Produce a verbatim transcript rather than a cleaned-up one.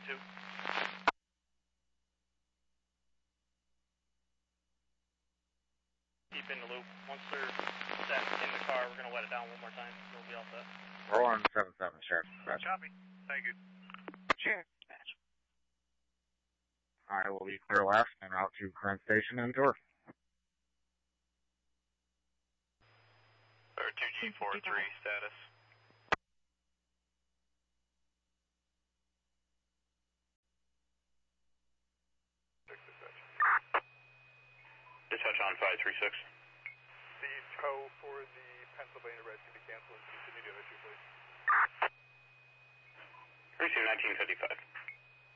two. Keep in the loop. Once they're set in the car, we're going to let it down one more time. We'll be all set. Roll on seven seven, Sheriff. Copy. Thank you. Sheriff. I will be clear left and route to current station and tour. Or two G four three status. Dispatch on five three six. The tow for the Pennsylvania Red to be canceled. Continue to issue, please. Receive nineteen fifty-five.